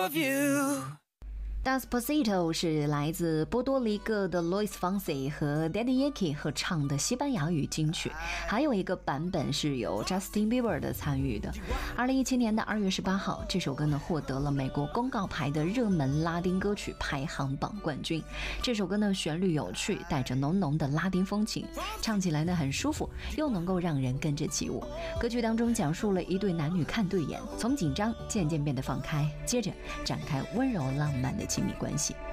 Despacito 是来自波多黎各的 Luis Fonsi 和 Daddy Yankee 合唱的西班牙语金曲，还有一个版本是由 Justin Bieber 的参与的。2017年的2月18号，这首歌呢获得了美国公告牌的热门拉丁歌曲排行榜冠军。这首歌呢旋律有趣，带着浓浓的拉丁风情，唱起来呢很舒服，又能够让人跟着起舞。歌曲当中讲述了一对男女看对眼，从紧张渐渐变得放开，接着展开温柔浪漫的亲密关系。